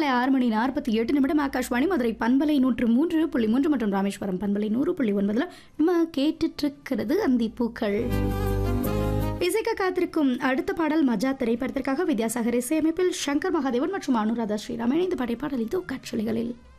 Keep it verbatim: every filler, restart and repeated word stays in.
ஆறு மணி நாற்பத்தி எட்டு நிமிடம் ஆகாஷ்வாணி மதுரை பண்பலை நூற்று மூன்று புள்ளி மூன்று மற்றும் ராமேஸ்வரம் பண்பலை நூறு புள்ளி ஒன்பதுல நம்ம கேட்டுட்டு இருக்கிறது அந்தி பூக்கள். இசைக்க காத்திருக்கும் அடுத்த பாடல் மஜா திரைப்படத்திற்காக வித்யாசாகர் இசையமைப்பில் சங்கர் மகாதேவன் மற்றும் அனுராதா ஸ்ரீராம் இணைந்து பாடிய பாடல் இது காட்சிகளில்.